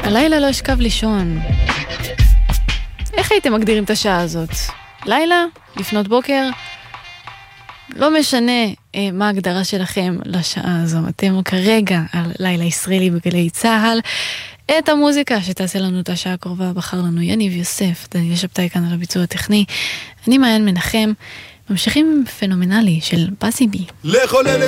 הלילה לא אשכב לישון. איך הייתם מגדירים את השעה הזאת? לילה? לפנות בוקר? לא משנה מה ההגדרה שלכם לשעה הזו. אתם כרגע על לילה ישראלי בגלי צהל. את המוזיקה שתעשה לנו את השעה הקרובה בחר לנו יניב יוסף, דניאל שבתאי כאן על הביצוע הטכני. אני מעיין מנחם. ממשיכים פנומנלי של בזי בי. לכל אלה